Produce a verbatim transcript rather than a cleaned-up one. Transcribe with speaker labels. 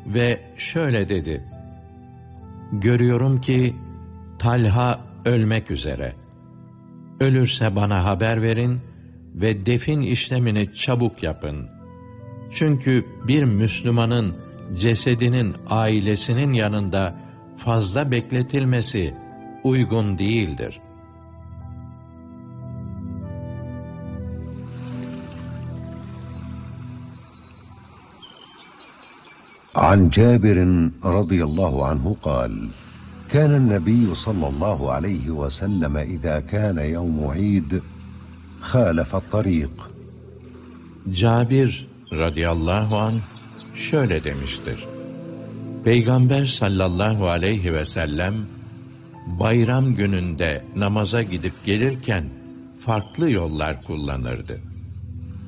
Speaker 1: ve şöyle dedi: görüyorum ki Talha ölmek üzere. Ölürse bana haber verin ve defin işlemini çabuk yapın. Çünkü bir Müslümanın cesedinin ailesinin yanında fazla bekletilmesi uygun değildir.
Speaker 2: عن جابر رضي الله عنه قال كان النبي صلى الله عليه وسلم إذا كان يوم عيد خالف الطريق.
Speaker 1: Cabir radıyallahu anh şöyle demiştir: Peygamber sallallahu aleyhi ve sellem bayram gününde namaza gidip gelirken farklı yollar kullanırdı.